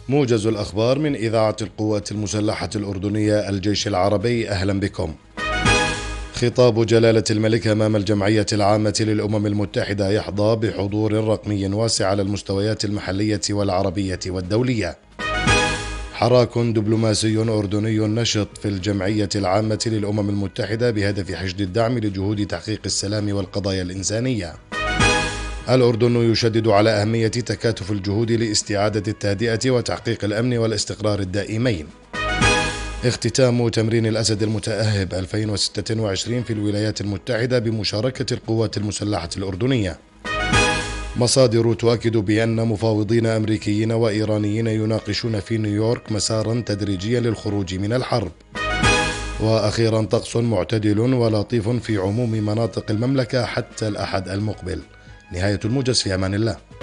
موجز الأخبار من إذاعة القوات المسلحة الأردنية الجيش العربي، أهلا بكم. خطاب جلالة الملك أمام الجمعية العامة للأمم المتحدة يحظى بحضور رقمي واسع على المستويات المحلية والعربية والدولية. حراك دبلوماسي أردني نشط في الجمعية العامة للأمم المتحدة بهدف حشد الدعم لجهود تحقيق السلام والقضايا الإنسانية. الأردن يشدد على أهمية تكاتف الجهود لاستعادة التهدئة وتحقيق الأمن والاستقرار الدائمين. اختتام تمرين الأسد المتأهب 2026 في الولايات المتحدة بمشاركة القوات المسلحة الأردنية. مصادر تؤكد بأن مفاوضين أمريكيين وإيرانيين يناقشون في نيويورك مسارا تدريجيا للخروج من الحرب. وأخيرا طقس معتدل ولطيف في عموم مناطق المملكة حتى الأحد المقبل. نهاية الموجز، في أمان الله.